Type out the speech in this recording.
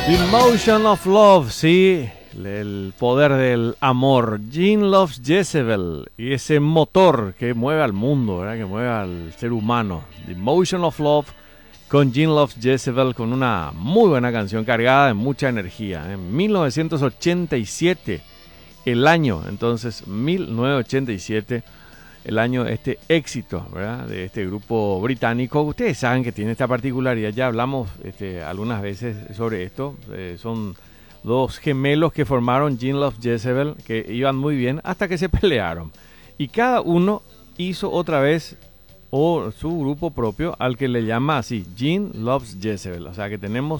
The Motion of Love, sí, el poder del amor. Jean loves Jezebel, y ese motor que mueve al mundo, ¿verdad? Que mueve al ser humano. The Motion of Love con Jean loves Jezebel, con una muy buena canción cargada de mucha energía. En 1987, el año, entonces 1987, el año de este éxito, ¿verdad? De este grupo británico. Ustedes saben que tiene esta particularidad, ya hablamos algunas veces sobre esto. Son dos gemelos que formaron Jean loves Jezebel, que iban muy bien hasta que se pelearon. Y cada uno hizo otra vez su grupo propio, al que le llama así, Jean loves Jezebel. O sea que tenemos